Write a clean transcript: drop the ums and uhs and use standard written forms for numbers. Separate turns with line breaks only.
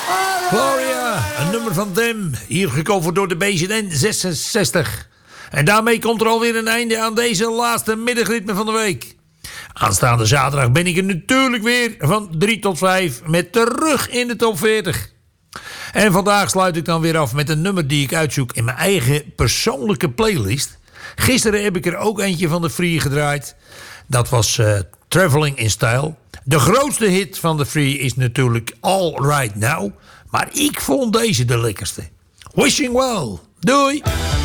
Gloria, een nummer van Them. Hier gecoverd door de BZN 66. En daarmee komt er alweer een einde aan deze laatste middagritme van de week. Aanstaande zaterdag ben ik er natuurlijk weer van 3 tot 5 met terug in de top 40. En vandaag sluit ik dan weer af met een nummer die ik uitzoek in mijn eigen persoonlijke playlist. Gisteren heb ik er ook eentje van de Free gedraaid. Dat was Traveling in Style. De grootste hit van de Free is natuurlijk All Right Now. Maar ik vond deze de lekkerste. Wishing Well. Doei!